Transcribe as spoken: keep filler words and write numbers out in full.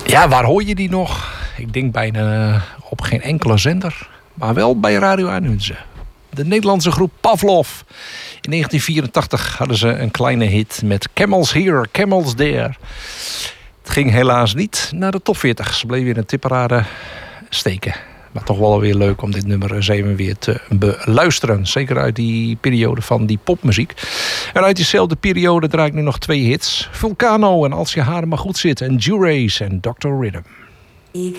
Ja, waar hoor je die nog? Ik denk bijna op geen enkele zender. Maar wel bij Radio Arnhuze. De Nederlandse groep Pavlov. In negentien vierentachtig hadden ze een kleine hit met Camels Here, Camels There. Het ging helaas niet naar de top veertig. Ze bleven weer in de tipparade steken. Maar toch wel weer leuk om dit nummer eens even weer te beluisteren. Zeker uit die periode van die popmuziek. En uit diezelfde periode draai ik nu nog twee hits. Vulcano en Als je haren maar goed zit. En Durace en doctor Rhythm.